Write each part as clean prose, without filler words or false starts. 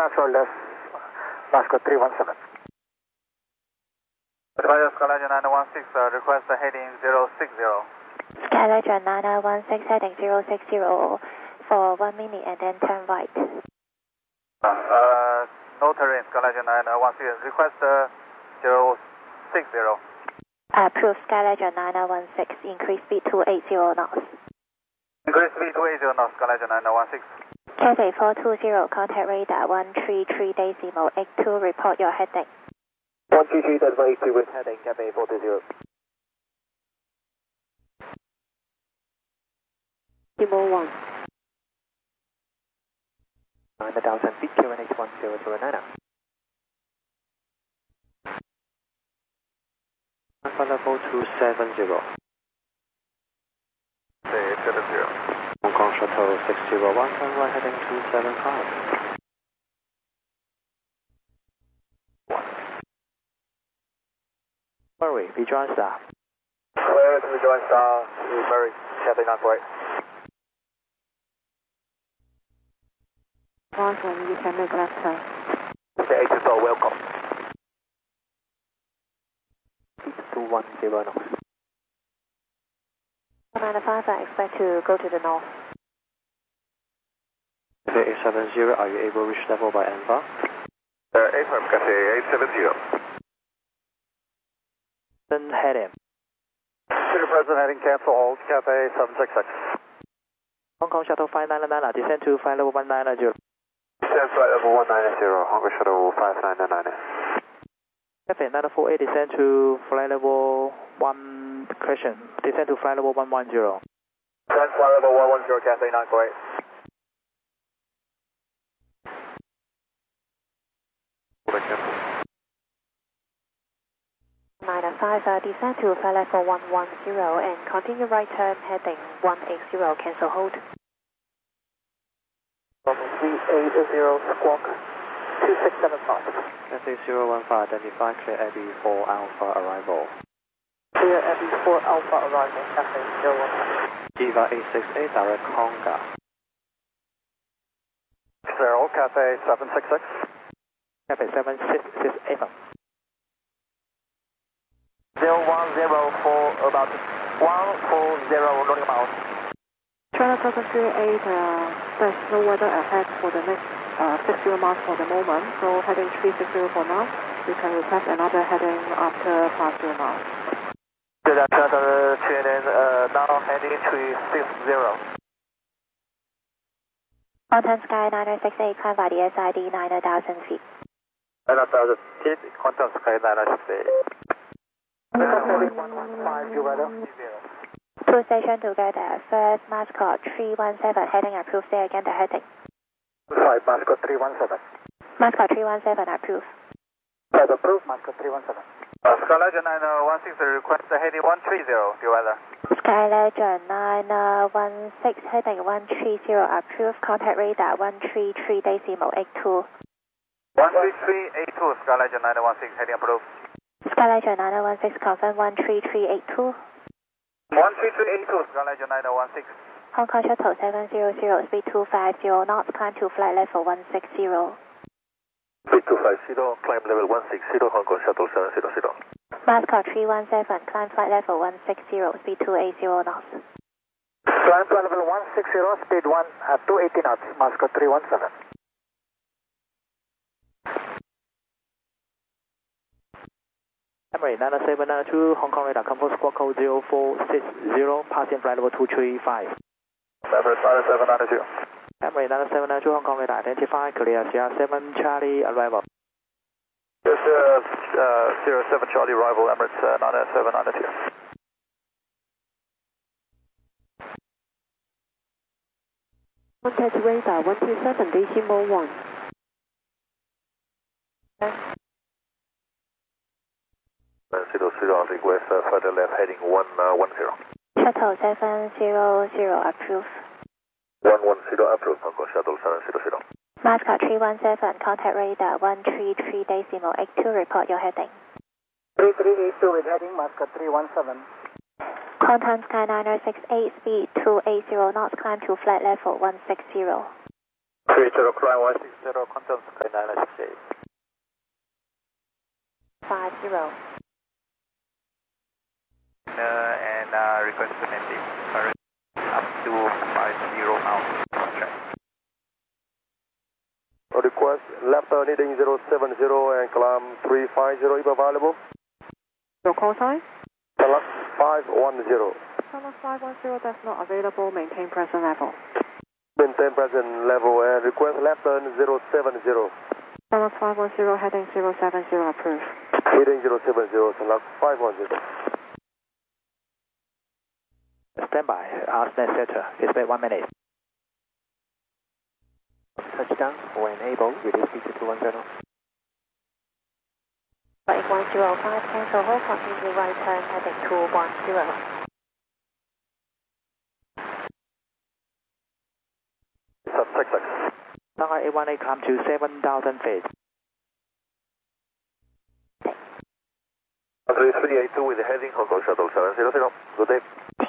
transfer left, Moscow 317. Advise Skyline 916, request the heading 060. Skyline 916 heading 060 for 1 minute and then turn right. No terrain, Skyline 916, request 060. Approve Skyline 916, increase speed to 80 knots. Increase speed to 80 knots, Skyline 916. Cathay 420, contact radar 133.82, report your heading. 133.82 with heading, Cathay 420. Demo 1. 9,000 feet, QNH 1009. Alpha level 270. 870. Hong Kong Shuttle 601, turn right heading 275. Murray, rejoin star. Clear to rejoin star, Murray, Cathay 948. Awesome, you can make left turn. Okay, 84, welcome. 210 knots. 95, I expect to go to the north. Cathay 870, are you able to reach level by ENVA? Affirm, Cathay 870. Then heading. City President heading cancel, hold, Cathay 766. Hong Kong Shuttle 599, descend to flight level 190. Descend flight level 190, Hong Kong Shuttle 599. Cathay 948, descend to flight level 1, correction, descend to flight level 110. Descend flight level 110, Cathay 948. Nine 5, descend to flight level 110 and continue right turn heading 180, cancel hold. 380 squawk 2675. Cathay 015, identify clear Abbey 4 Alpha arrival. Clear Abbey 4 Alpha arrival, Cathay 015. Diva 868, direct Honga. Clear, Cathay 766. Cathay 768. 0104, about 140 loading miles. China 738, there's no weather ahead for the next 60 miles for the moment, so heading 360 for now. You can request another heading after 50 miles. Good, China now heading 360. Quantum Sky 968, climb by the SID 9,000 feet. 9,000 feet, Quantum Sky 968. 115, weather. 2 station together, first Mascot 317, heading approved, say again the heading. 5, Mascot 317. Mascot 317 approved. 5 approved, Mascot 317. Skyline 916, request the heading 130, the weather. Skylegend 916, heading 130, approved, contact radar 133.82. 13382, Skyline 916, heading approved. Skylegend 916, confirm 13382. 13382, Skyline 916. Hong Kong Shuttle 700, speed 250 knots, climb to flight level 160. Speed 250, climb level 160, Hong Kong Shuttle 700. Mascot 317, climb flight level 160, speed 280 knots. Climb flight level 160, speed 280 knots, Mascot 317. Emirates 9792, Hong Kong radar, comfort squawk code 0460, passing flight level 235. Emirates 9792. Emirates 9792, Hong Kong radar, identify, clear, Sierra 7 Charlie, arrival. This is 07 Charlie, arrival, Emirates 9792. Contact radar 127, decimal 1. Request further left heading 110. Shuttle 700, approved. 110 approved, Hong Kong Shuttle 700. Mascot 317, contact radar 133.82, report your heading. 3382 with heading, Mascot 317. Quantum Sky 968, speed 280 knots, climb to flight level 160. 30 climb 160, contact Sky 968. 50. And request to maintain current up to 50 knots on track. Request left turn heading 070 and climb 350 if available. Your call sign? Select 510. Channel 510, that's not available. Maintain present level. Maintain present level and request left turn 070. Channel 510, heading 070, approved. Heading 070, select 510. Stand by. ARSNet setter. Expect 1 minute. Touchdown. When able, release speed to 210. 8105, cancel hold, continue right turn, heading 210. Success. Shanghai 818 climb to 7,000 feet. 3382 with the heading Hong Kong Shuttle 700. Good day.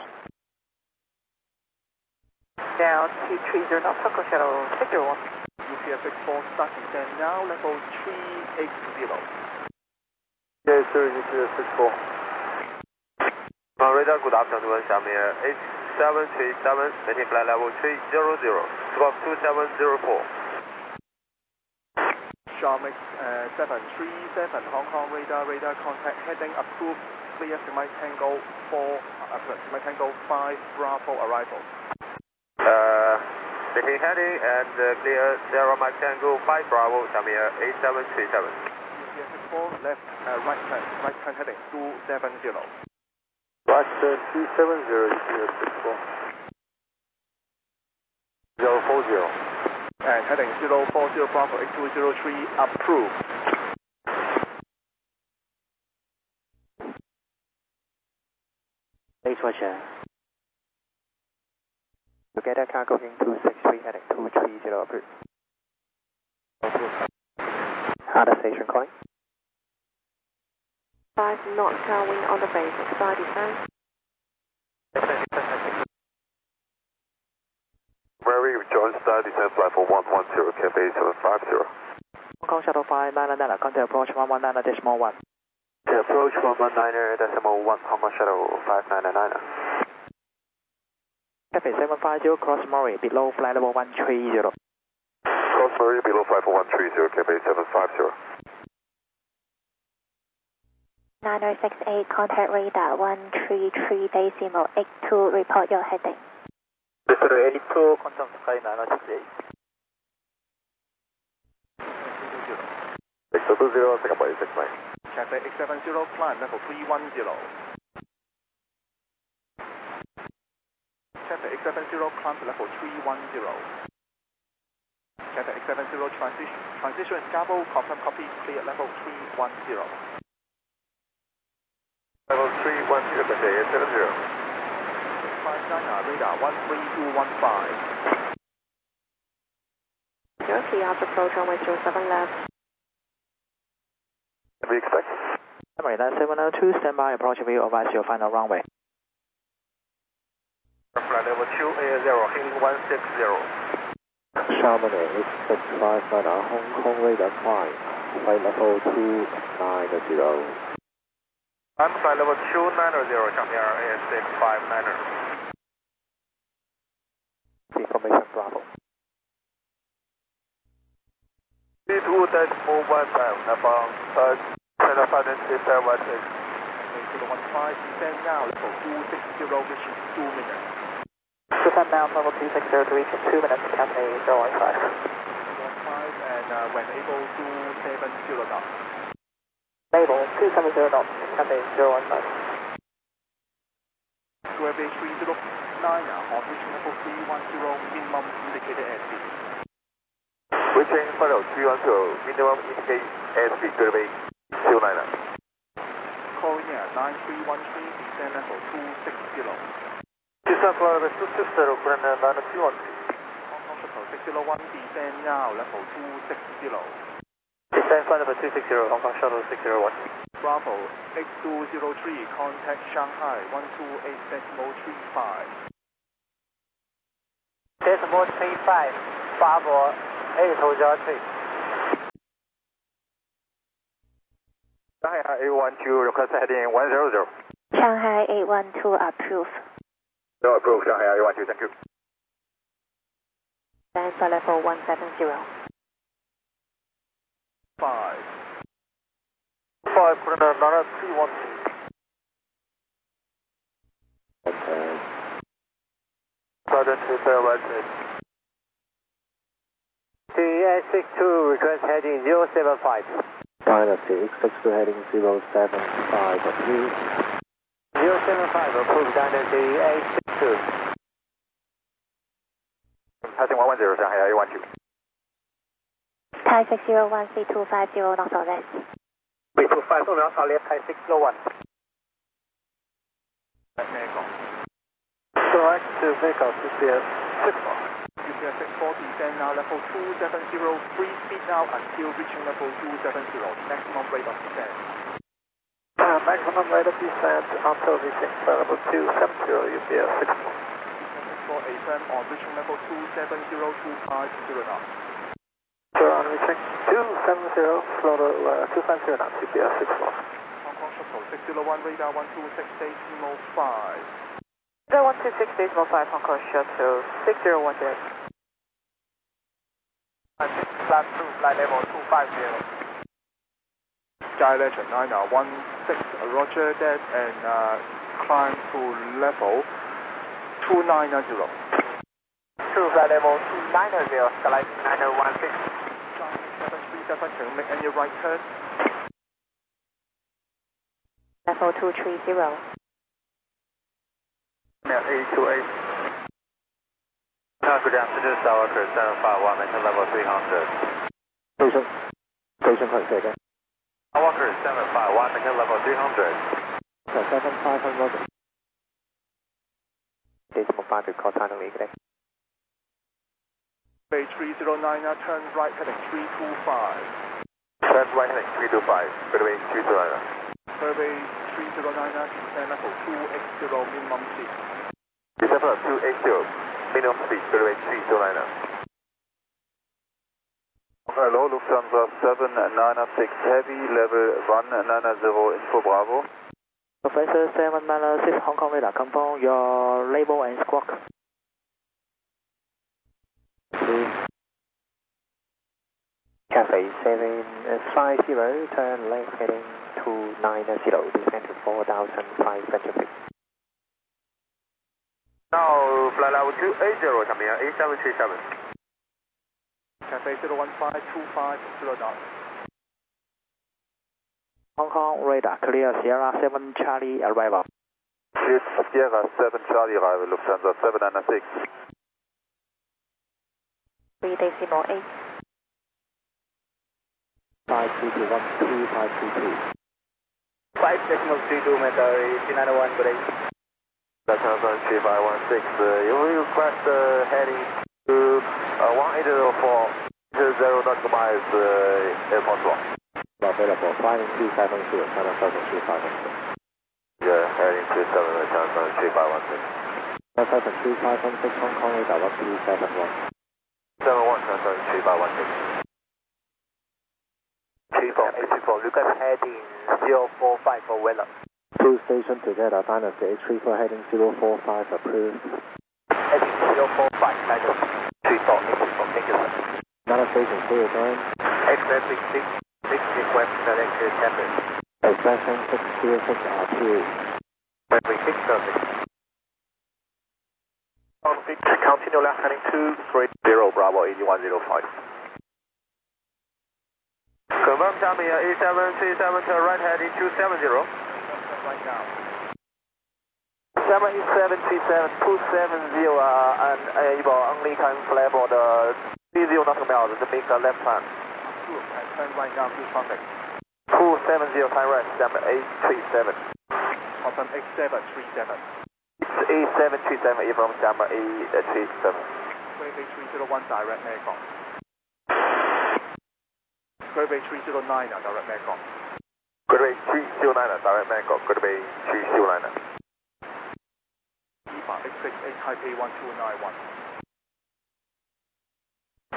Down to 30 knots, Hong Kong Shuttle 601. UPS 64 start descent now, level 380. Yes, sir, UPS 64. Radar, good afternoon, Shamir 8737, maintain flight level 300, squawk 2704. Shamix 737 Hong Kong radar contact heading approved, clear Mike Tango 4, Mike Tango 5 Bravo arrival. Maintain heading and clear 0 Mike Tango 5 Bravo, Shamir 8737. UPS 64 left right turn heading 270. Right turn 270, UPS 64. 040. And heading 040 Bravo 8203 approved. Base Russia. Together cargo in 263 heading 230 approved. Other station calling. 5 knots wind on the base, side descent. Mary, join star descent flight for 110, Cafe 750. Hong Kong Shuttle 599, contact approach 119.1. Approach 119.1, Hong Kong Shuttle 599. Cafe 750, cross Murray, below flight level 130. Cross Murray, below flight for 130, Cafe 750. 9068, contact radar 133.82, report your heading. 82, contact Sky 968. 620, second body 69. Cafe X70 climb level 310. Cafe X70 climb to level 310. Cafe X70 transition Scavo, confirm copy, clear level 310. Level 310, Cafe 870. 5 China radar 13215. Yankee after approach runway 07 left. Can we expect? Marina 702, stand by, approach view, advise your final runway. Flight level 280, heading 160. Chamonix 8659, Hong Kong radar climb, flight level 290. I'm flight level 290, Shamir AS659er. Information Bravo. P2-15, Napang, China Finance Data 16. 8015, descend now, level 260, reaching 2 minutes. Descend now, level 260 to reach in 2 minutes, Cafe 015. 15 and when able 270 knots. Label 270 knots, Cafe 015. Square 309 on reaching level 310, minimum indicated airspeed. Reaching final 310, minimum indicate airspeed, Square 209. Korea 9313, descend level 260. Descent flight level 260, Korea 9313. Hong Kong Shuttle 601, descend now, level 260. Descent flight level 260, Hong Kong Shuttle 601. Bravo 8203, contact Shanghai 128.35. Decimal 35. Bravo 8 Hotel 3. Shanghai 812, request heading 100. Shanghai 812 approve. No approve, Shanghai 812, thank you. Then for level 170. 5. 5, put in another 312. Okay. Sergeant 2718. CA62, request heading 075. Dynasty X62 heading 075, approved. 075, approved Dynasty A62. Passing 110, Shanghai 812. Thai 601 C250 north or left. 325, north or left, Thai 601. At Mekong. Correct to Mekong, CPS 64. UPS 640, descend now level 270, free speed now until reaching level 270, maximum rate of descent. Maximum rate of descent until reaching level 270, UPS 64. For AFM on reaching level 270, 250 knots. So on reaching 270, slow to 250 knots, UPS 64. Hong Kong Shuttle 601, radar 126 Decimal 5. Radar 126 Decimal 5, Hong Kong Shuttle 6010. Flat 2, flight level 250. Sky Legend 916, roger that, and climb to level 2990. 2, flight level 290, Sky 9016. 737, can you make any right turn? Level 230. A28. Good afternoon, Tower Crew 751, maintain level 300. Station point, say again. Tower Crew 751, maintain level 300. 7500. Decimal 5, call China League. Bay 309, turn right heading 325. Turn right heading 325, good way 229. Survey 309, descend level 280, minimum speed. Descend level 280, minimum speed, good way 329. Hello, Lufthansa 796 Heavy, level 190, info Bravo. Professor 796 Hong Kong radar, confirm your label and squawk. Cafe 750, turn left heading 290, descend to 4,500 feet. Now, flight level 280, coming in 8737. Cafe 01525 knots. Hong Kong radar, clear Sierra 7 Charlie arrival. Clear Sierra 7 Charlie arrival, Lufthansa 796. 3 decimal 8. 5221, 2522. 5 decimal 32 meter, 391, good day. Lufthansa 3516, you will request heading to 1804, 0 nautical miles, airport block. Available, flying 270, China Southern 3516. Yeah, heading to 7, China 3516. China Southern 3516, Hong Kong radar 1271. 71, China 3516. 34, request heading 045 for weather. Two stations together, Dynasty H34 heading 045, approved. Heading 045, Dynasty 34, thank you, sir. Another station, say again. Express 6 request direct to Chambers. Expression 606 R2. Runway 6 perfect. Continue left heading 230, Bravo 8105. Confirm Xiaomi 8737, turn right heading 270. Right now. 737, 270, and able only time fly for the 30 nautical miles, to make a left turn. Good, and turn right now to traffic. 270, time right, number 837. Confirm 8737. It's A737, from number 837. Survey 301, direct Mekong. Survey 309, direct Mekong. Good way 309, direct Bangkok, good way 309. EFA 868, Taipei 1291.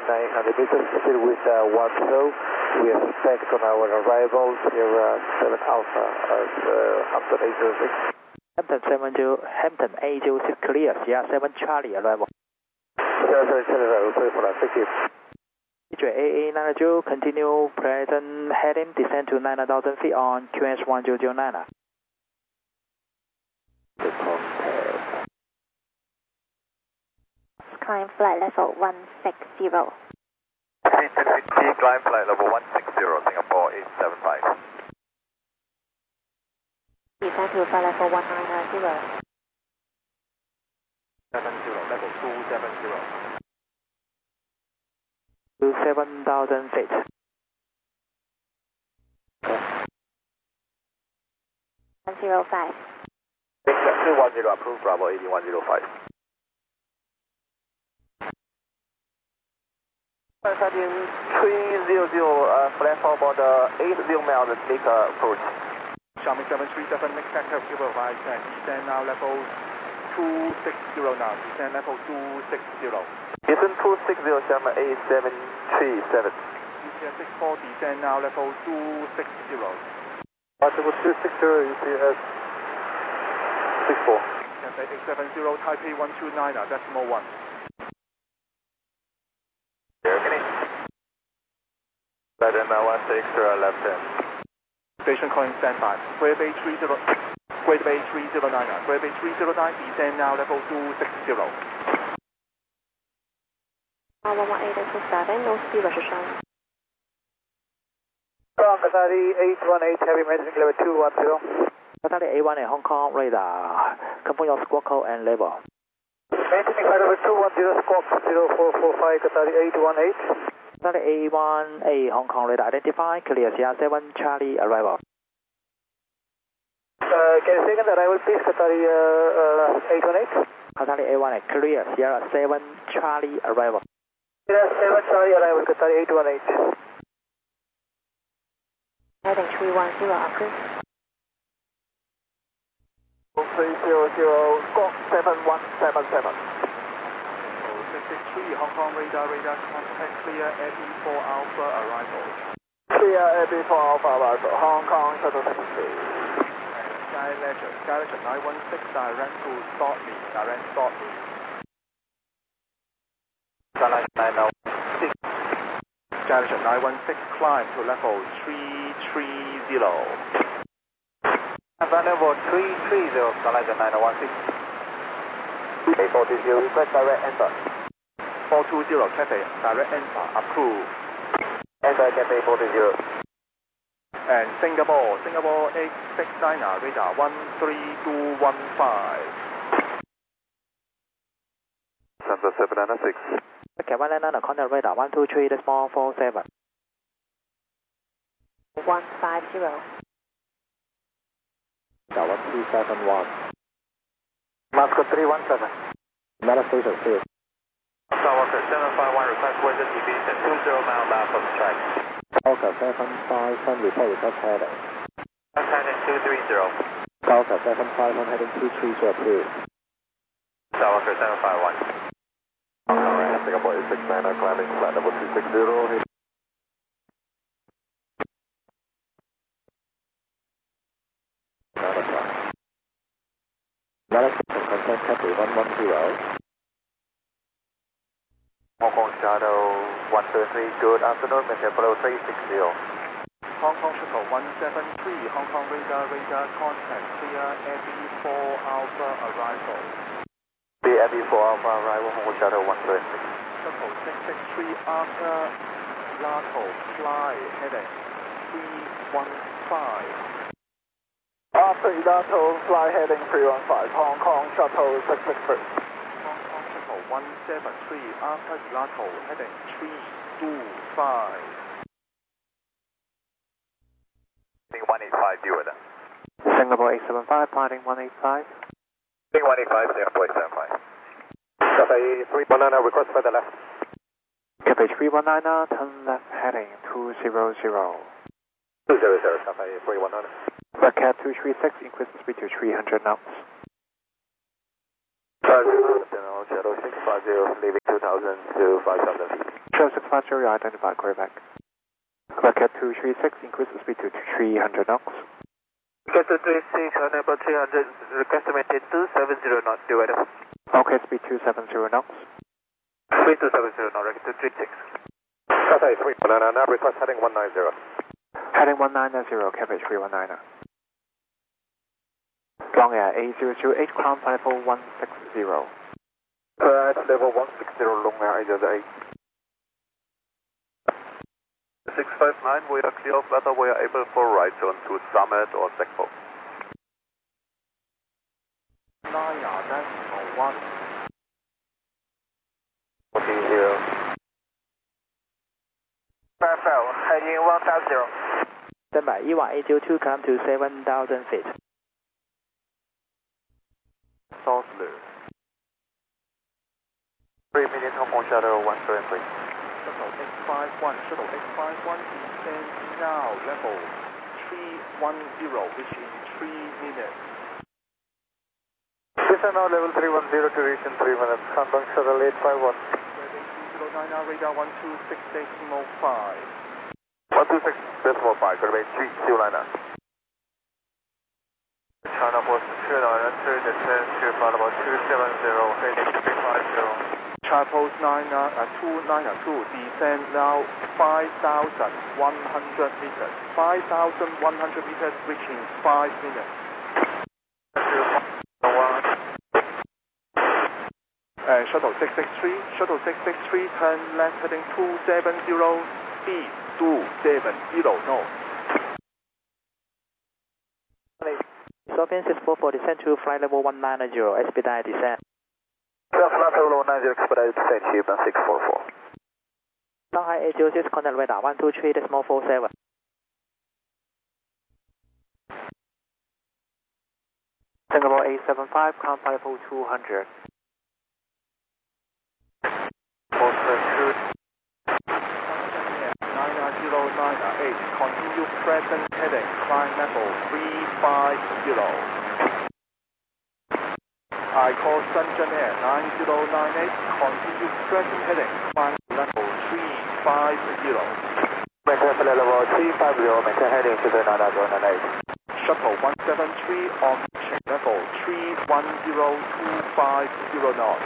900 meters, still with 10. We expect on our arrival Sierra 7 Alpha as Hampton 806. Hampton 806 clear, Sierra 7 Charlie arrival. Sierra 7 Charlie arrival, sorry for that, thank you. AA 902, continue present heading, descend to 9,000 feet on QNH 1009. Climb flight level 160. Climb flight level 160, Singapore 875. Descend to flight level 1990. 70, level 270. To 7,000 feet. 105. 210 approved, Bravo 8105. Heading 300, flat forward 80 miles, make approach. Xiaomi 737, next sector, fuel rise and descend now level 260 now, descend level 260. Descend 260, Xiaomi A737. UCS 64, descend now level 260. Level 260, UCS 64. Cathay 870, Taipei 129, decimal 1. Legend 16, left hand. Station calling standby. Square Bay 30, Square Bay 309, Square Bay 309, descend now level 260. 118 to 7, no speed restriction. Qatari 818, heavy maintenance level 210. Qatari 818 Hong Kong radar, confirm your squawk code and level. Maintaining flight level 210, squawk 0445, Qatari 818. Qatari 818 Hong Kong radar, identify, clear, Sierra 7 Charlie arrival. Can you say again the arrival please, Qatari 818? Qatari 818, clear, Sierra 7 Charlie arrival. Sierra 7 Charlie arrival, Qatari 818. Heading 310, approved. 300, squawk 7177. 663 Hong Kong radar contact clear AB 4 Alpha arrival. Clear AB 4 Alpha arrival, Hong Kong shuttle taxi. Sky Legend 916 direct to Stortley, Skyline 916. Sky Legend 916 climb to level 330. Level 330, Skyline 916. A40, request direct enter. 420 Cathay, direct enter, approved. Enter Cathay 40. And Singapore 869 radar 13215. Center 796. Okay, 199 contact radar 123.47. 150. 1271. Moscow 317. Meta station clear. Skywalker 751, request weather deviation 20 mile left of strike. Delta 751, report request heading. Heading 230. Delta 751, heading 230 approved. Skywalker 751. Alright, Singapore 869, climbing flight level 260. Contact Cathay 110. Hong Kong Shadow 133, good afternoon, Mr. Flow 360. Hong Kong Shuttle 173 Hong Kong radar contact clear AB 4 Alpha arrival. The AB 4 Alpha arrival, Hong Kong Shadow 133. Shuttle 663 after Lato fly heading 315. After Ilato, fly heading 315, Hong Kong Shuttle 663. Hong Kong Shuttle 173 after Lato heading 325. 185, you with them. Singapore 875, piloting 185. 185, Singapore 875. Cathay 319, request for the left. Cathay 319, turn left heading 200. 200, Cathay 319. Cat 236, increase speed to 300 knots. Shadow 65, 650, leaving 2000 to 5000 feet. Charlie 650, you identified Quebec. Quebec 236, increase the speed to 300 knots. Get to 36, enable 300, request estimated 270 knots, divided. Okay, speed 270 knots. Speed 270 knots, request to 36. Cathay 319, now request heading 190. Heading 190, Cathay 319. Long Air A008, Crown level 160. At level 160, long Air A08. 659, we are clear of whether we are able for right turn to Summit or Sekpo. 9.1. 40. Farewell, heading 150. Stand by, EY 802, climb to 7,000 feet. South Blue. 3 minutes, Hong Kong Shadow 173. Shuttle X51, Shuttle X51 descend now, level 310, which in 3 minutes. Descend now, level 310 to reach in 3 minutes. Hong Kong Shuttle 851. Heading 209 now, radar 126.5. 126.5, going to be 309. China Boston 292, descend to flight about 270, heading 350. China Post 292, descend now 5,100 meters. 5,100 meters, reaching 5 minutes. Shuttle 663, turn left heading 270, speed 270 knots. Soviet 644, descend to flight level 190, expedite descent. Flight level 190, expedite descent, Cuban 644. Shanghai 806, contact radar 123.47. Singapore 875, Crown level 200. Boston 99098, continue present heading, climb level 350. I call Shenzhen Air 9098, continue present heading, climb level 350. Maintain flight level 350, maintain heading to the 998. Shuttle 173 on check level 310-250 knots.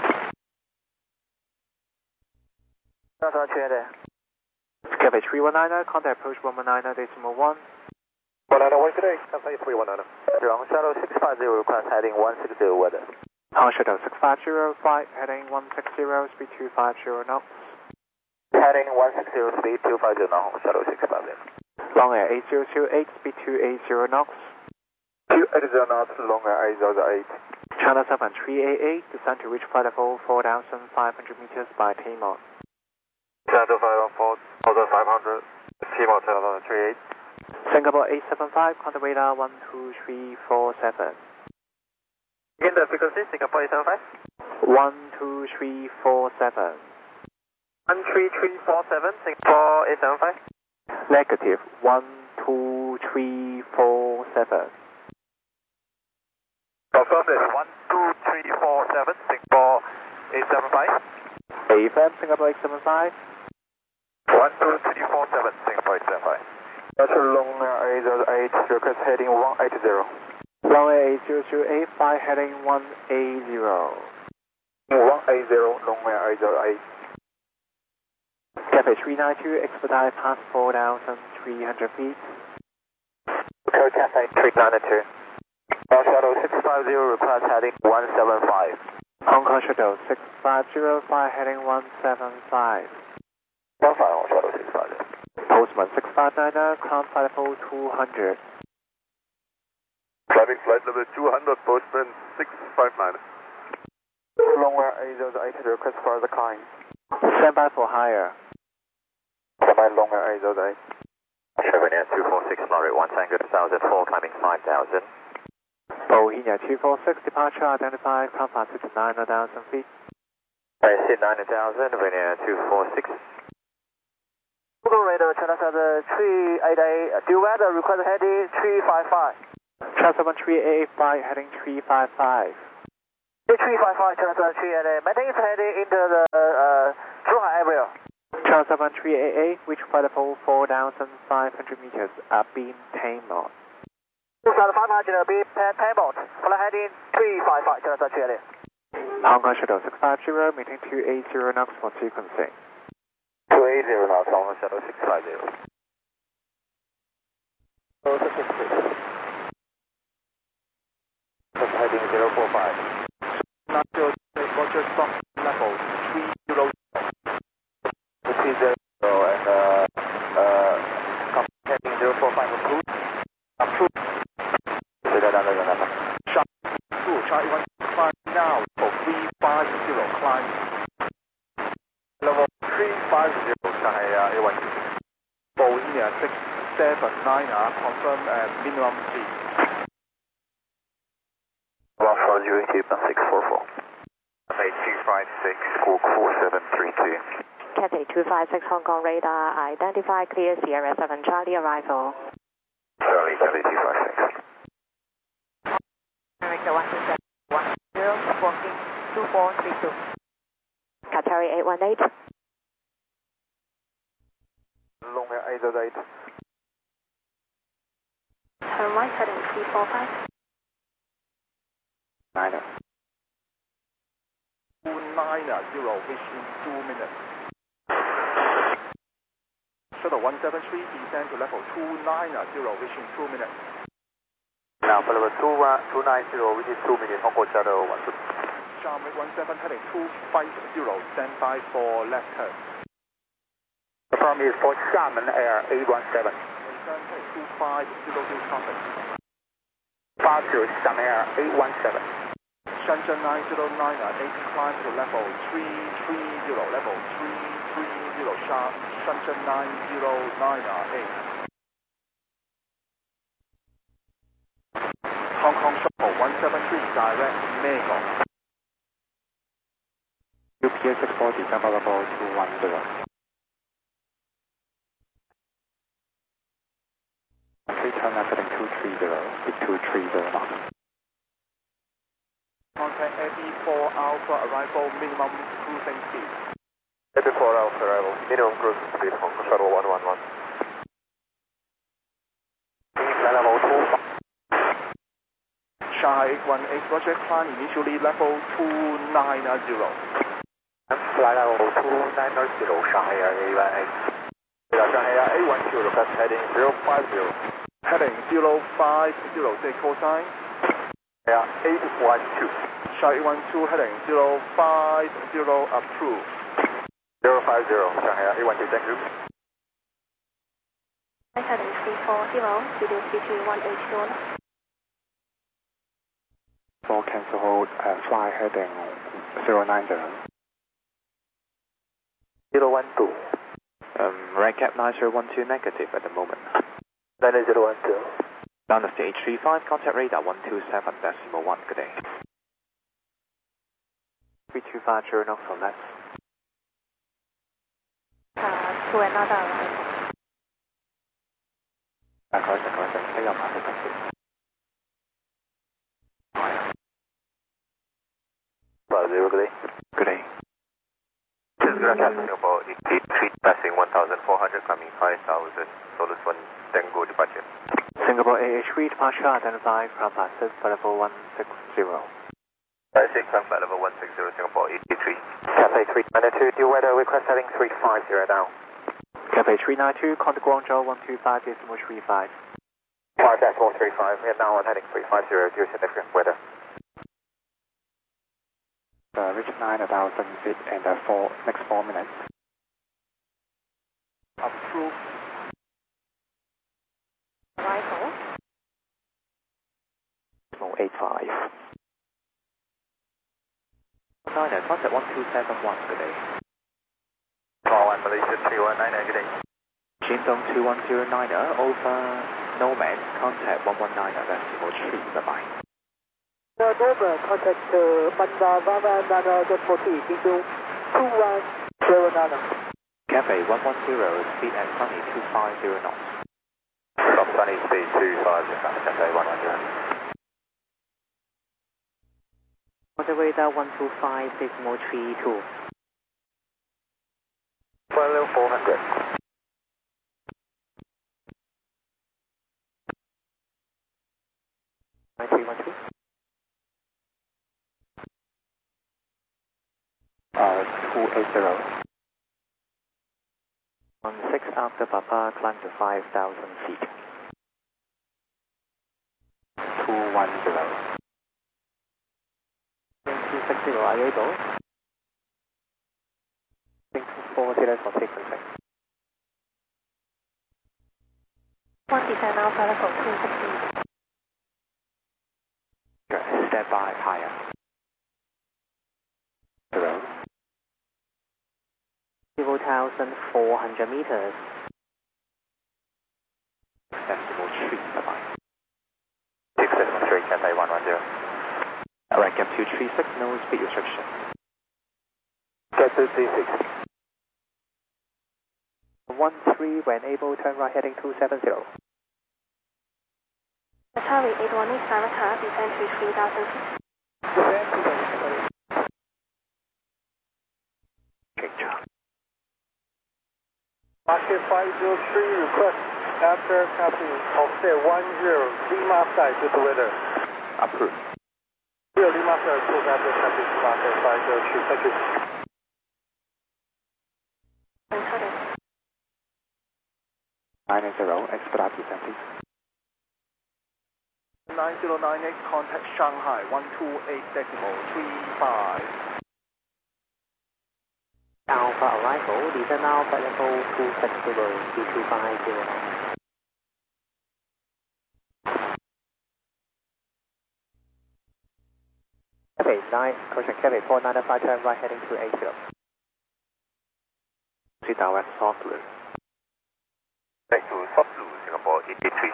Cathay 319, contact approach 119.1. 191 today, Cathay 319. Wrong, Shuttle 650, request heading 160 weather. Hong Shuttle 650, flight heading 160, speed 250 knots. Heading 160, speed 250 knots, Shuttle 650. Long Air 8028, speed 280 knots. 280 knots, long Air 808. China 7388, descend to reach flight level 4,500 meters by Tmont. China 4,500, Tmont 38. Singapore 875, contact radar 12347. Again, the frequency, Singapore 875. 12347. 13347, Singapore 875. Negative 12347. Confirm this, 12347, Singapore 875. AFM, Singapore 875. 12347, Singapore 875. That's long Air 808, request heading 180. Long Air 8028, flight heading 180. 180, long Air 808. Cathay 392, expedite past 4,300 feet. Code Cathay 392. Shuttle 650, request heading 175. Hong Kong Shuttle 650, flight heading 175. 15 Hong Shuttle 650. Postman 6590, Crown flight level 200. Climbing flight level 200, Postman 659. Long Air 808, request for the climb. Stand by for higher. Standby long Air 808. Chevrolet 246, Lorry 1 Tango 2004, climbing 5000. Bohemia 246, departure identified, Crown flight to 9,000 feet. I see 9000, Virginia 246. Google radar, China 388, due weather, request heading 355. China 388, flight heading 355. 355, channel 73, and maintain heading into the Zhuhai area. Channel 73AA, reach flight level 4,500 meters, beam 10 knots. 2,500, beam 10 knots, fly heading 355, channel 73. Hong Kong Shuttle 650, maintain 280 knots for sequencing. 280 knots, Hong Kong Shuttle 650. Heading 045. Roger, stop level 30. 30 and heading 045 approved. Approved. Shot 2, Charlie 1 now for 350, climb. Level 350, Shanghai A12. Boeing 679, confirm minimum speed. One 080.644. Cathay 256, squawk 4732. Cathay 256 Hong Kong radar, identify clear Sierra 7 Charlie arrival. Charlie 256. America 12710, walking 2432. Qatari 818. Longer 888. Turn right heading 345. 9er. 290, reach in 2 minutes. Shuttle 173, descend to level 290, reach in 2 minutes. Now for level 290, which is 2 minutes, Hong Kong Shuttle 123. Sharmik 17 heading 250, stand by for left turn. The firm is for Xiamen Air 817. Return heading 2500 traffic. 50 Xiamen Air 817. Shenzhen 909, 8 climb to level 330, level 330, sharp, Shenzhen 909, 8. Hong Kong Shuttle 173, direct Magog. UPS 640, jump level 210. 3 turn left heading 230, with 230 knots. Contact FE4 Alpha arrival, minimum cruising speed. FE4 Alpha arrival, minimum cruising speed, Hong Kong Shuttle 111. Flight level 25. Shanghai 818, Roger, climb initially level 290. Flight level 290, Shanghai Air A18. Shanghai Air A10, request heading 050. Heading 050, take call sign. Air 812. Shanghai 812, heading 050, approved. 050, Shanghai Air A12, thank you. Heading 340, video CG 181. For cancel hold, fly heading 090. 012. Right cap 9012 negative at the moment. 9012. Down to stage 35, contact radar 127.1, good day. 3250 knots on left. To another arrival. 大概10入埋去特別。 50, good day. Good day. This is Grand Singapore 83, passing 1,400, coming 5,000, Solus 1, Tango departure. Singapore AH3 departure identified from passes for level 160. 56, flight level 160, Singapore 83. Cathay 392, deal weather, request heading 350 now. Cathay 392, contact Guangzhou 125.35. 5.35, we are now on heading 350, due significant weather. Reach 9,000 feet in the next 4 minutes. Approved. Arrival. 85. 9er, contact 1271, good day. 1 Malaysia 319, good day. Jingdong 2109er, over Nomad, contact 119.3, bye-bye. Nova, contact Manda Vava Nana 140, Jingdong 2109. Cathay 110, speed and sunny 250 knots. Stop sunny, speed 250, Cathay 110. Water radar 125 decimal 32. 1 level 400. Three one two. 280. 16 after Papa, climb to 5,000 feet. 210. 260, are you able? 40 for sequencing. 1 descent Alpha level 260. Step by higher. 0,400 meters. Decimal 3, bye-bye. 673, Cathay 110. Alright, gap 236, no speed restriction. Get 236. 13, when able, turn right heading 270. Atari 818 Sarata, descend to 3,000 feet. Market 503, request after copy offset 10, Lima side to the weather. Approved. 0 Lima side, report after copy market 503, thank you. 90, expedite descent please. 9098, contact Shanghai 128.35. Alpha arrival, descend Alpha level 260, 2250. Cafe 9, correction, Cafe 495, turn right heading 280. See direct soft blue. Back to soft blue, Singapore 83.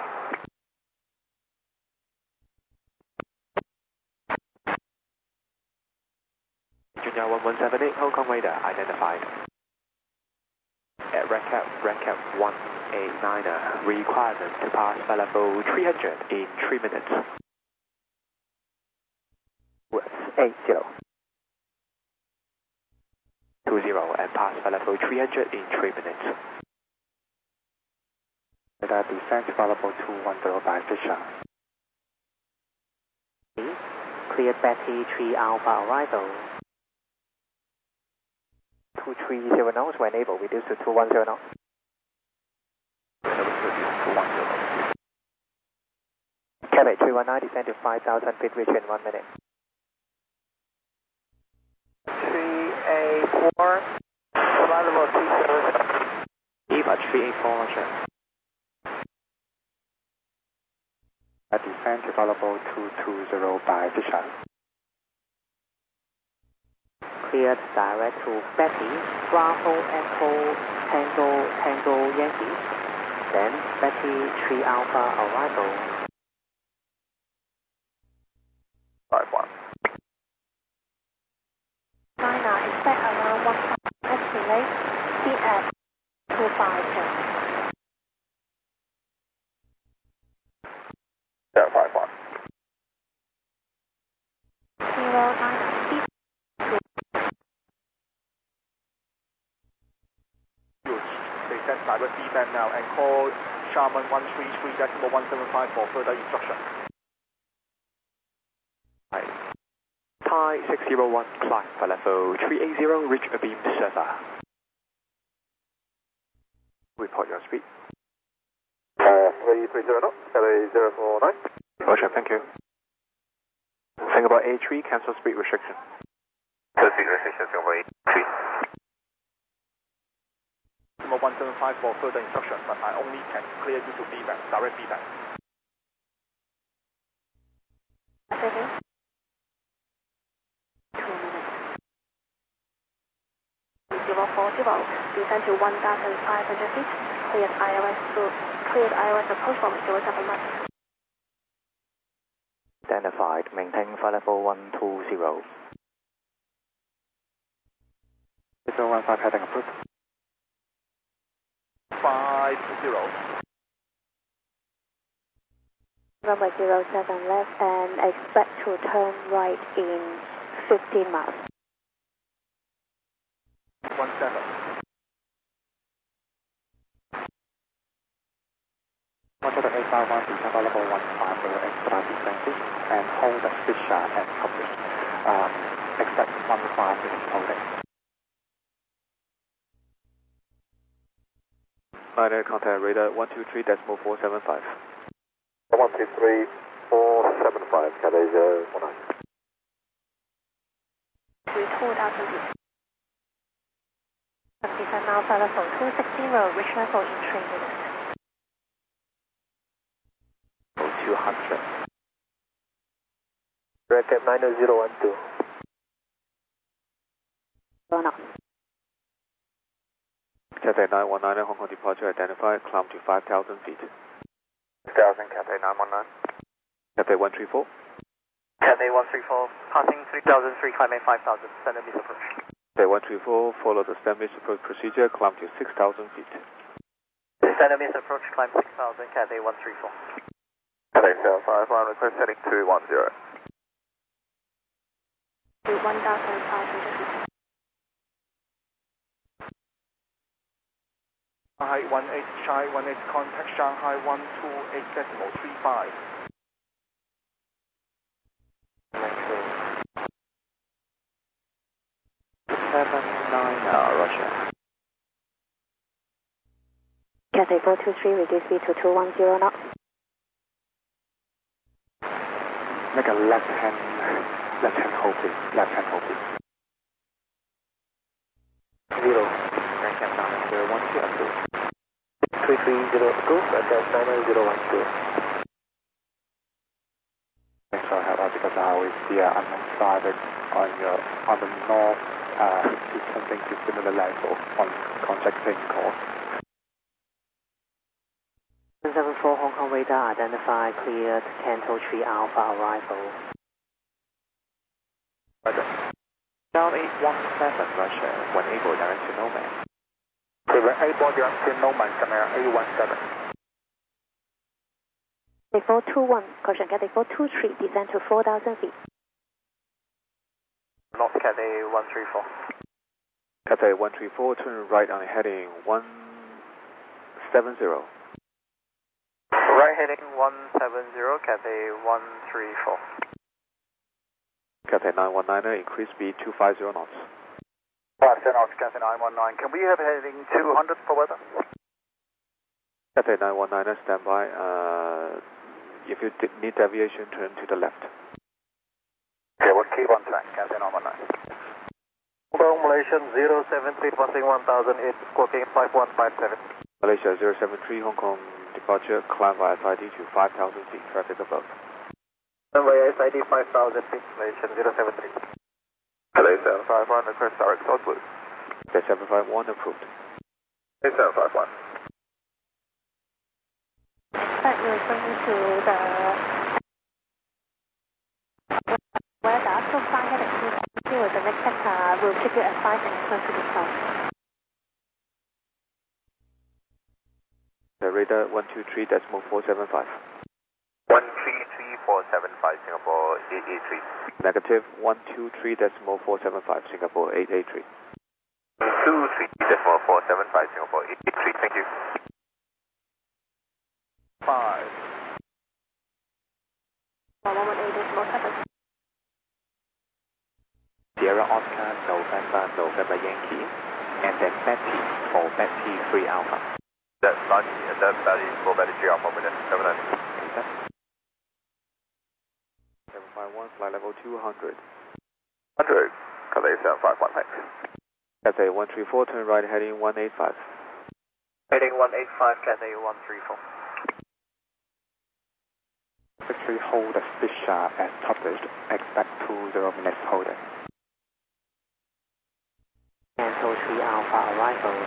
Junior 1178, Hong Kong radar identified. At recap 189er, requirement to pass by level 300 in 3 minutes. 80. 20 and pass by level 300 in 3 minutes. Radar descent for level 210 by Fisher. Cleared Betty 3 Alpha arrival. 230 knots when able, reduce to 210 knots. Cabot 319, descend to 5,000 feet, reach in 1 minute. 3A4, flight level 270. Eva 384, Roger. Descent for level 220 by Fisher. Cleared direct to Betty, Bravo Echo Tango Yankee. Then Betty 3 Alpha arrival. 51. China, expect around 1 estimate, speed at 250. 051. 099, speed. They set direct D-band now and call Sharman 133.175 for further instruction. Thai 601, climb for level 380, reach a beam server. Report your speed. 330, LA 049. Roger, thank you. Singapore A3, cancel speed restriction. So speed restriction, Singapore 83. Number 175 for further instruction, but I only can clear you to B-band, direct B-band. Second. 2 minutes. 040, descend to 1,500 feet, cleared ILS approach from 071. Identified, maintain flight level 120. 015 heading approved. 50. Runway 07 left and expect to turn right in 15 miles. 17. Motor 851, descend level 150 extra descending and hold the speed sharp and publish. Expect 15 minutes holding. Niner contact radar 123.475. 123.475, Cathay 019. 2000 feet. Descend Alpha level 260, reach level in 3 minutes. 200. Recap 90012. 1 up. Cathay 919, Hong Kong departure identified, climb to 5,000 feet. 6,000, Cathay 919. Cathay 134. Cathay 134, passing 3,003, climbing 5,000, centimeters approach. Cathay 134, follow the standard approach procedure, climb to 6,000 feet. Centimeters approach, climb 6,000, Cathay 134. Cathay 751, request heading 210. 1,500 feet. Shanghai 18, Shanghai 18, contact Shanghai 128.35. Russia. Cathay 423, reduce speed to 210 knots. Make a left hand hold please. Left hand hold please. 0. Recap 90012 approved. 330 approved, Recap 90012. Thanks for help because I always see unknown private on the north descending to similar level on contacting course. 774 Hong Kong radar identified, cleared, Canto 3 Alpha arrival. Down 817 Russia, when able direct to Nomad. When able direct to Nomad, Camera A17. Cathay 421, caution Cathay 423, descend to 4,000 feet. North Cathay 134. Cathay 134, turn right on heading 170. Right heading 170, Cathay 134. Cathay 919, increase speed 250 knots. 5 knots, Cathay 919. Can we have heading 200 for weather? Cathay 919, stand by. If you need deviation, turn to the left. Okay, we'll keep on track, Cathay 919. Hong Kong Malaysian 073, passing 1008, squawking 5157. Malaysia 073, Hong Kong departure, climb via SID to 5,000 feet, traffic above. Runway SID 5,000 feet, Malaysian 073. Hello 751, request direct southward. Cathay 751 approved. Hey 751. Expect we're going to the weather, so far heading to the next sector, we'll keep you advised and close to the south. The radar 123.475. 133.475, Singapore 883. Negative 123.475, Singapore 883. 23.475, Singapore 883, thank you. 5. 118.7. Sierra Oscar, November Yankee, and then Betty for Betty 3 Alpha. That's Sunny, and that's Betty for Betty 3 Alpha, minute 790. 751, flight level 200. 100, Cathay 751, thanks. Cathay 134, turn right heading 185. Heading 185, Cathay 134. Victory hold the speed sharp as published, expect 20 minutes holding. Canto 3 Alpha arrival.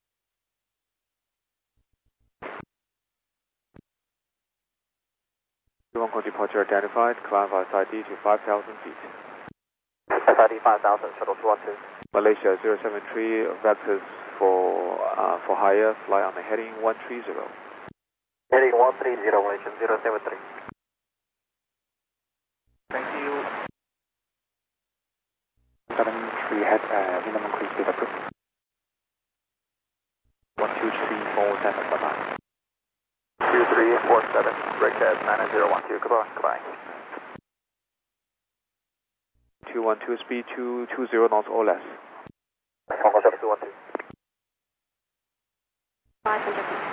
Hong Kong departure identified, climb via SID to 5,000 feet. SID 5,000, shuttle 212. Malaysia 073, vectors for higher, fly on the heading 130. Heading 130, Malaysian 073. Thank you. head minimum cruise speed approved. 12347, bye-bye. 2347, breakhead 9012, goodbye, goodbye. 212 speed 220 knots or less. Hong Kong Shuttle 212. 500 feet.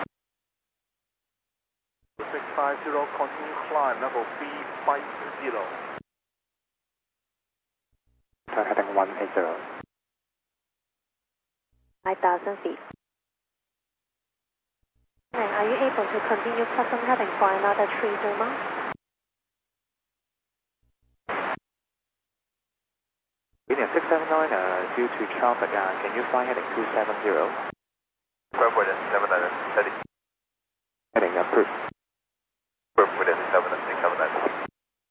650, continue climb, level 350. Heading 180. 5,000 feet. And are you able to continue custom heading for another 30 miles? Union 679, due to traffic, can you fly heading 270? Firm within 700, steady. Heading approved. Firm within 700,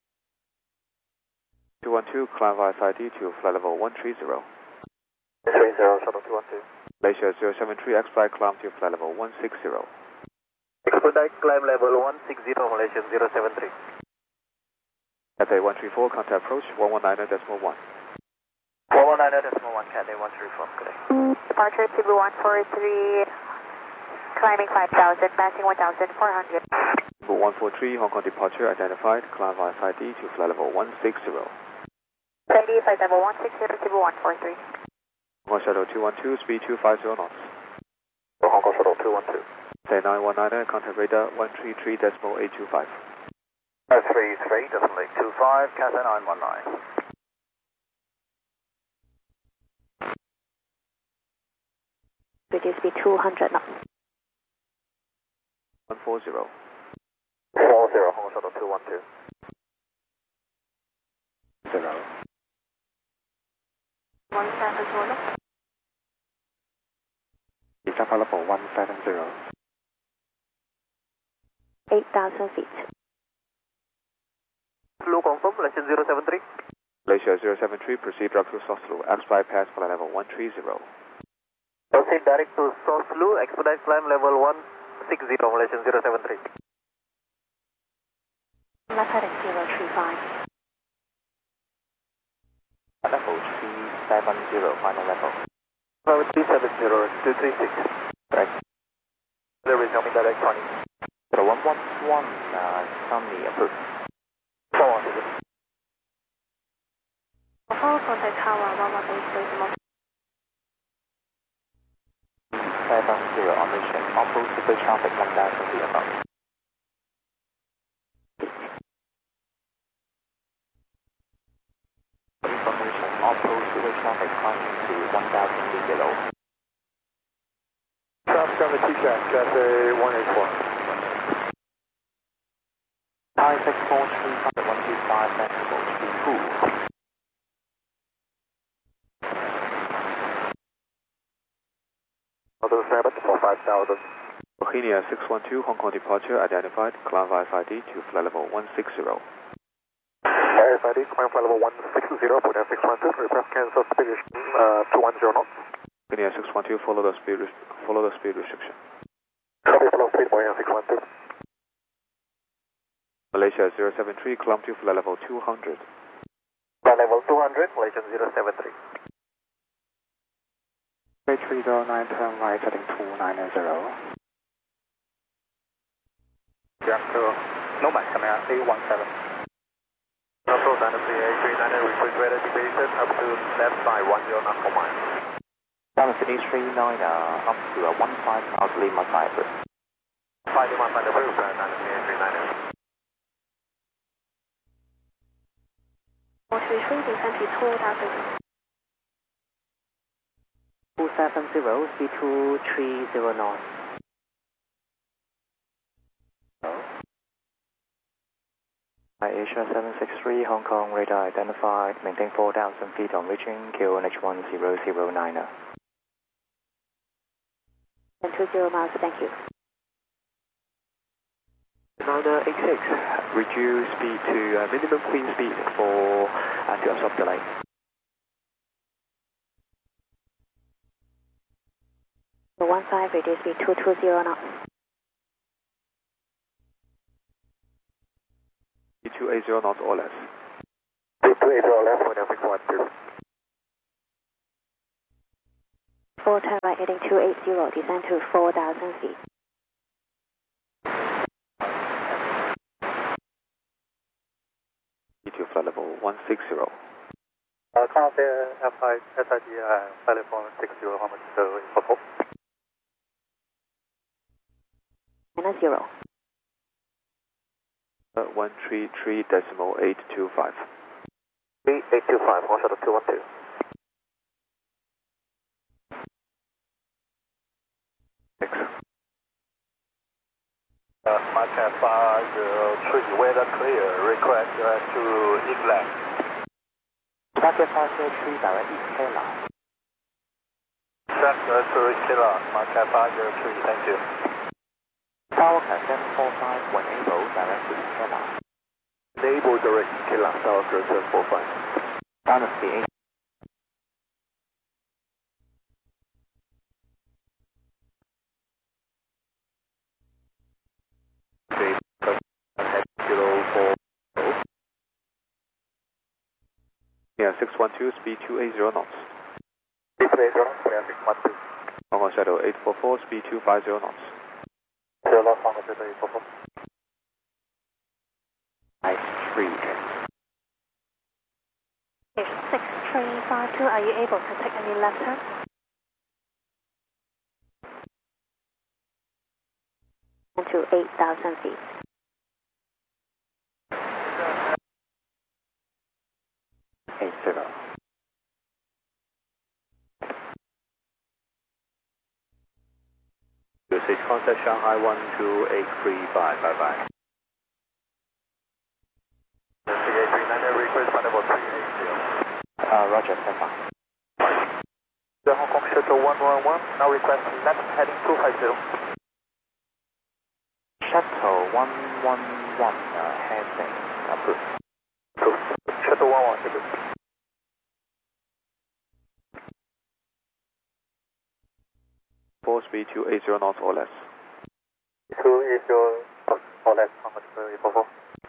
212, climb via side D to flight level 130. 30, Shuttle 212. Malaysia 073, expedite climb to flight level 160. Expedite climb level 160, Malaysian 073. Cathay 134, contact approach 119.1. 119.1, Cathay 134, good day. Departure Cebu 143, climbing 5,000, passing 1,400. Cebu 143, Hong Kong departure identified, climb via side D to flight level 160. Steady, flight level 160, Cebu 143. Hong Kong Shuttle 212, speed 250 knots. Hong Kong Shuttle 212. Say 919, contact radar 133.825. 33.825, Cathay 919. Reduce speed 200 knots. 140. 40, Hong Kong Shuttle 212. 0. 170. December level 170. 8,000 feet. Blue confirm, Malaysian 073. Malaysia 073, proceed direct to Soslu, expedite pass flight level 130. Proceed direct to Soslu, expedite climb level 160, Malaysian 073. Left heading 035. Level 370, final level. Level 370, 236. Correct. There is coming direct 20. 111, Sunny approved. 410. Contact tower 118.1. 70 on mission, off-road super traffic 1,000 feet above. Information, off-road super traffic climbing to 1,000 feet below. Traffic on the T-Shack, Cathay 184. Thai 643, 125, Mexico, Cebu. Other 7 for 5,000. Bohemia 612, Hong Kong departure identified, climb via side D to flight level 160. RFID, command flight level 160, Bohemia 612, request cancel speed 210 knots. Bohemia 612, follow the speed restriction. Copy, follow speed, Bohemia 612. Malaysia 073, climb to flight level 200. Flight level 200, Malaysian 073. 309, turn right, heading 290. Director, Nomad, coming out A17. Control Dynasty A390, refrigerator deviation up to left side 10 knots per mile. Dynasty 39, up to 15 miles Lima side. 5 Lima side approved, Dynasty A390. 433, descend to 2,000. 270, speed 230 knots. Asia 763, Hong Kong, radar identified, maintain 4,000 feet on reaching QNH 1009. And 20 miles, thank you. 986, reduce speed to minimum clean speed for to absorb delay. The 15, reduce speed 220 knots. 280 knots or less. 280 left, 612. 4 turn right heading 280, descend to 4,000 feet. To flight level 160. Contact F5 SID flight level 160, how much info? -0. 133.825. 3825, one shuttle 212. Mark 503, weather clear, request to England. Mark 503, direct East Kayla. Track to Kayla, Mark 503, thank you. Tower 745, when able, direct to East Kayla. Enable direct Kayla, Tower 745. Dynasty 8. Yeah, 612, speed 280 knots. 680, 612. Hong Kong Shadow 844, speed 250 knots. Zero lost, Hong Kong Shadow 844. Nice 3. 6352, are you able to take any left turn? To 8,000 feet. Usage contact Shanghai 12835, bye bye. CA39 request flight level 380. Roger, stand by. The Hong Kong Shuttle 111, now request left heading 250. Shuttle 111, heading approved. Shuttle 111, 4 speed 280 knots or less. 280 or less, Hong Kong Shuttle 844.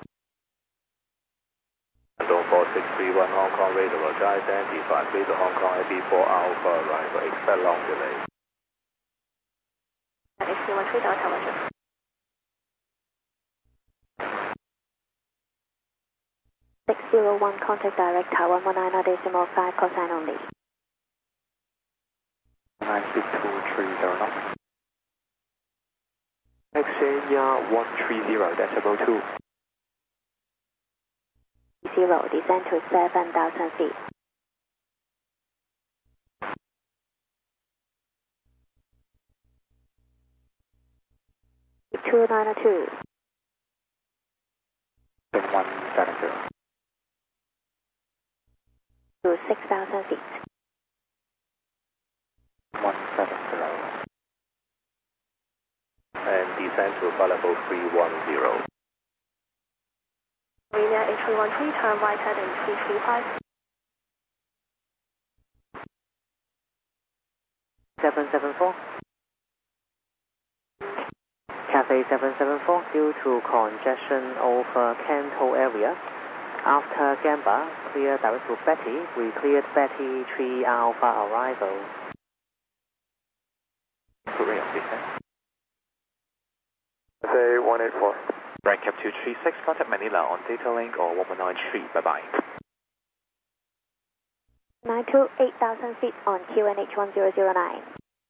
Don't 4631 Hong Kong radar, Roger, identify, please Hong Kong AB4 Alpha arrival, expect long delay. XC13 Delta Roger. Contact direct Tower 119.5, call sign only. 96230 knots. Xenia 130.2. 0, descend to 7,000 feet. Two 902. 170. To 6,000 feet. 170. And descend to flight level 310. Marina A313, turn right heading 335. 774. Cathay 774, due to congestion over Canto area. After Gamba, clear direct to Betty. We cleared Betty 3 Alpha arrival. Korea, descent. Cathay 184. Brand Cap 236, contact Manila on data link or 1193, bye-bye. 92, 8,000 feet on QNH 1009.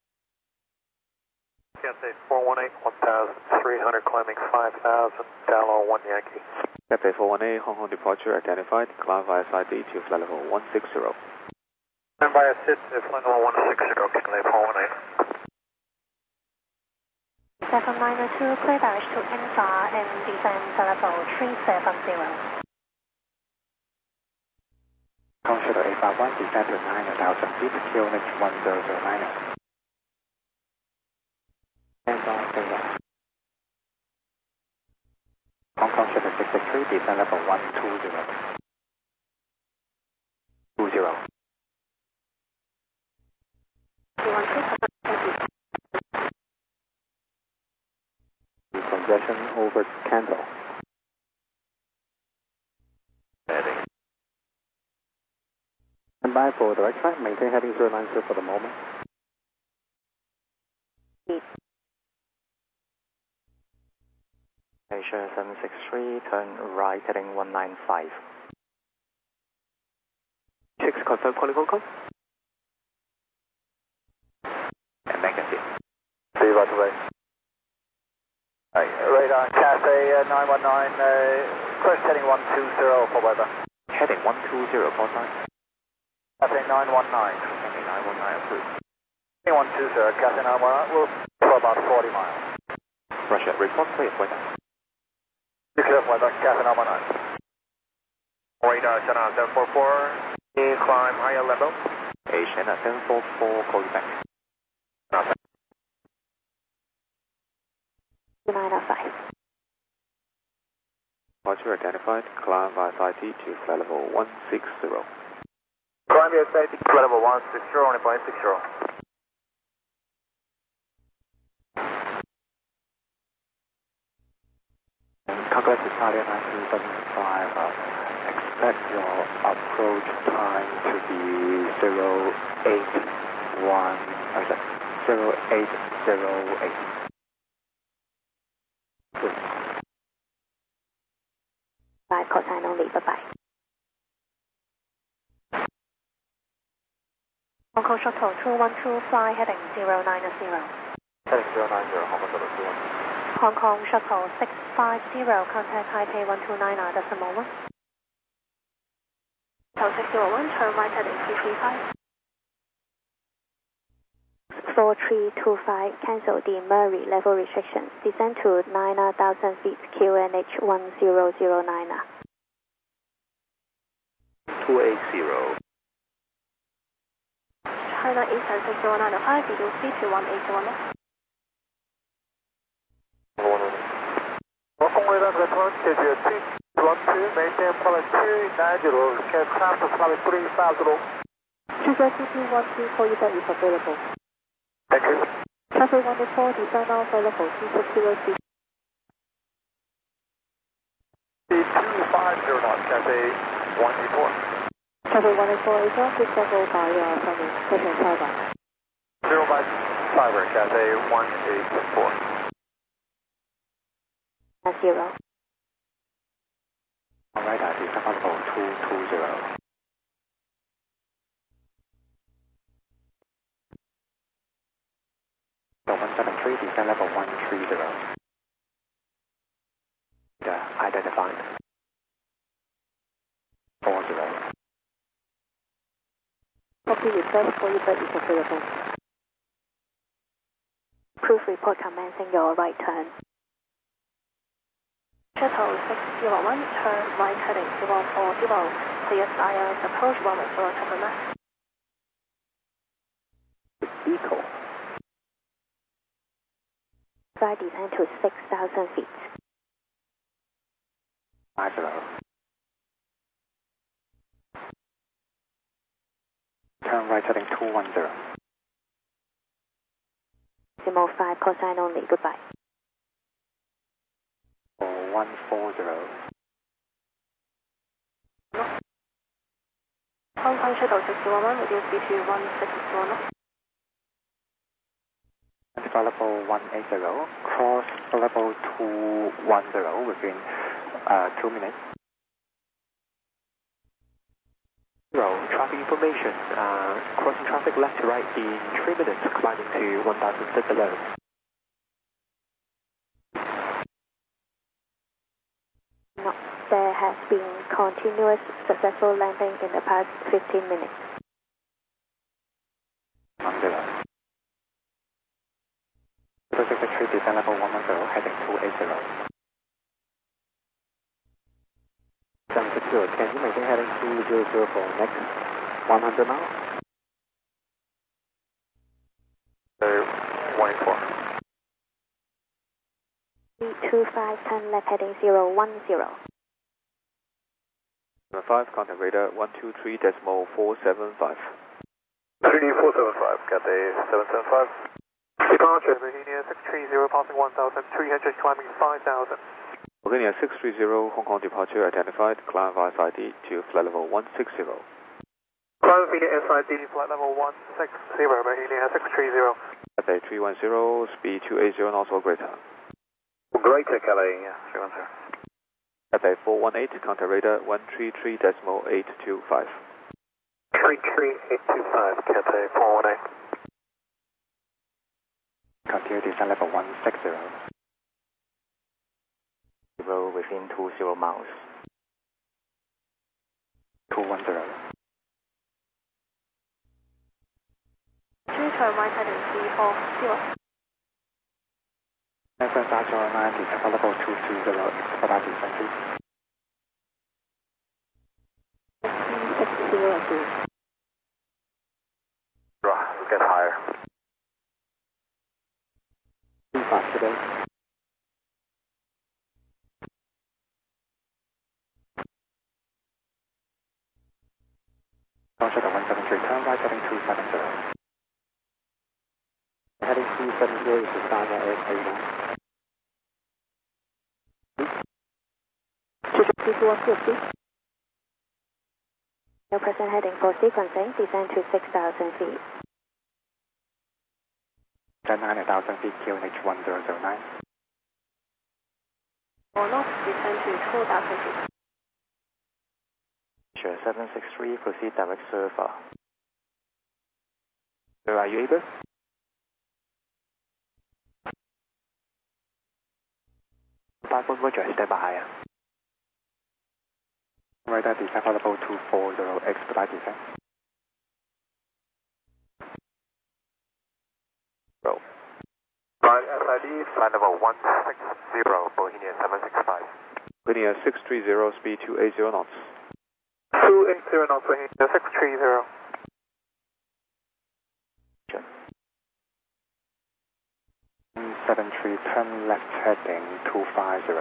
Cathay 418, 1,300 climbing 5,000, down on 1 Yankee. Cathay 418, Hong Kong departure identified, climb via side D to flight level 160. Stand by assist, flight level 160, Cathay 418. 7902, clear direct to Enfa and descend to level 370. Hong Kong Shuttle 851, descend to 9,000 feet, QNH 1009. Stand by, stay on. Hong Kong Shuttle 663, descend level 120. 20. Congestion over Canto. Heading. Stand by for direct track, maintain heading 090 for the moment. Asia 763, turn right heading 195. 6, confirm calling Hong Kong. And Magazine. See you right away. Radar Cathay 919, first heading 120 for weather. Heading 120, call sign. Cathay 919. Heading 919 approved. Heading 120, Cathay 919, we'll for about 40 miles. Russia, report clear for weather. You clear for weather, Cathay 919. Radar China 744, climb higher level. Asian 744, call you back. 905. Departure identified, climb via SID to flight level 160. Climb via SID, flight level 160, only flight 60. Calculate Italia 1975, expect your approach time to be 0808. Bye, call sign only, bye-bye. Hong Kong Shuttle 212, fly heading 090. Heading 090, Hong Kong Shuttle 212. Hong Kong Shuttle 650, contact Taipei 129, decimal 1. Shuttle 601, turn right heading 335. 4325, cancel the Murray level restrictions. Descend to 9,000 feet, QNH 1009. 280. China Eastern 6095, reduce speed to 181. Welcome, radar report, schedule 312, maintain flight 290, can climb to flight 350. Trigger 2212, call you back if available. Thank you. Traffic 104, descend now for level 260 feet. 250 knots, Cathay 184. Traffic 104, is on, please settle by Sunny, station Taiwan. 0 by Cyber, Cathay 184. 0. Radar is level 220. So 173, descend level 130. Identified. 40. Copy request, call you back if available. Proof report commencing your right turn. Shuttle 601, turn right heading 140, clear ILS approach 110 top of mass. Eco. Flight descend to 6,000 feet. 50. Turn right heading 210. Decimal 5, call sign only, goodbye. 140. Hong Kong Shuttle 611, reduce speed to 161. Flight level 180, cross level 210 within 2 minutes. Traffic information, crossing traffic left to right in 3 minutes, climbing to 1,000 feet below. No, there has been continuous successful landing in the past 15 minutes. 10. Secretary descend level 110, heading 280. 760, can you maintain heading 200 for next 100 miles? 184. 325, turn left heading 010. 5, contact radar 123.475. 33475, Cathay 775. Departure, Bohemia 630, passing 1,300, climbing 5,000. Bohemia 630, Hong Kong departure identified, climb via SID to flight level 160. Climb via SID, flight level 160, Bohemia 630. Cathay 310, speed 280 knots or greater. Greater Calais, yeah, 310. Cathay 418, contact radar 133.825. 33825, Cathay 418. Continue descent level 160. Zero within 20 miles. 210. Turn right heading 340. Netherlands Archer 9, descent level 220, expedite descent please. 360 Right, get higher. 35 today. Launcher 173, turn right heading 270. Heading 270 is the Sanya AirPlane. 22150. No present heading for sequencing, descend to 6,000 feet. 9,000 feet, QNH 1009. Or not, descend to 4,000 feet. Sure, 763, proceed direct server. So are you able? Five-foot Roger, stand by. Radar descent level 240, expedite descent. Roll. Flight SID, flight level 160, Bohemia 765. Bohemia 630, speed 280 knots. 280 knots, Bohemia 630. 73, turn left heading 250.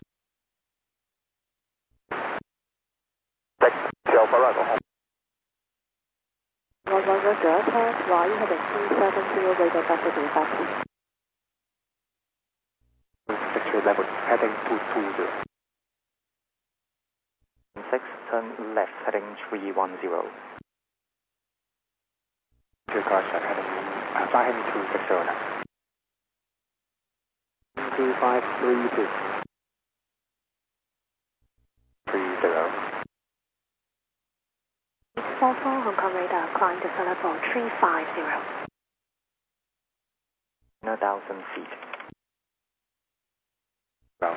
Roger, turn right heading 270, radar back to taxi. 63 level heading 220. 6, turn left heading 310. 2 correction heading, fly heading 260 now. 2532. 30. 44 Hong Kong radar, climb to level 350. 1,000 feet. Well.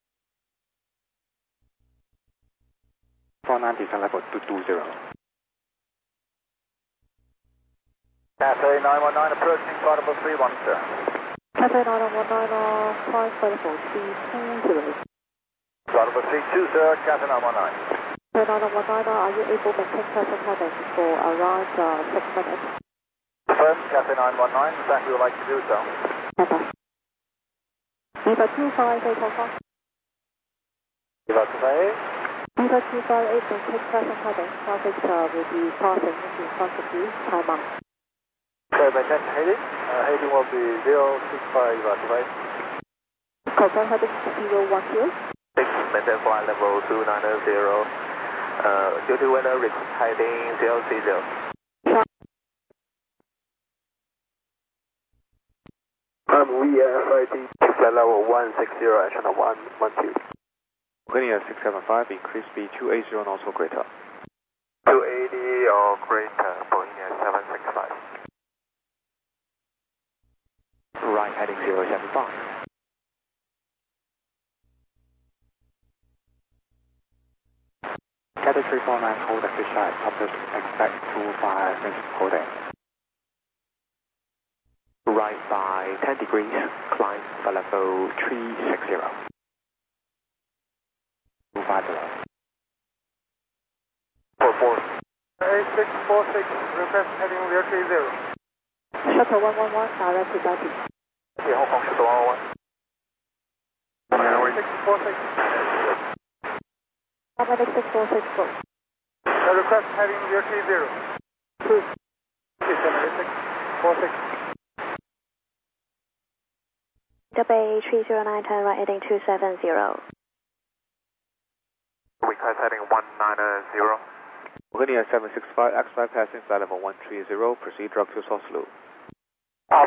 49 descent level 220. Cathay 919 approaching flight level 31, sir. Cathay 919, climb flight level 320. Flight level 32, sir, Cathay 919. Cathay 919, are you able to maintain present heading for around 6 minutes? Confirm, Cathay 919, exactly would like to do so. Cathay. Viva 258 Hong Kong. Viva 258. Viva 258, maintain present heading. Traffic will be passing in front of you, time out. Okay, maintain heading. Heading will be 065 Viva 258. Confirm heading 010. 6, maintain flight level 290. Due to weather, request heading 030. VFID, flight level 160, channel 112. Bohemia 675, increase speed 280 knots or greater. 280 or greater, Bohemia 765. Right heading 075. Cathay 349, hold the fish eye, published, expect 25 minutes holding. Right by 10 degrees, climb for level 360. 250. 44. 8646, request heading 030. Shuttle 111, direct to Delhi. Yeah, Hong Kong Shuttle 111. 646. How many 646 go? Request heading 030. 2. 646. Bay 309, turn right heading 270. Request heading 190. Bohemia 765, X5 passing flight level 130, proceed drop to source loop.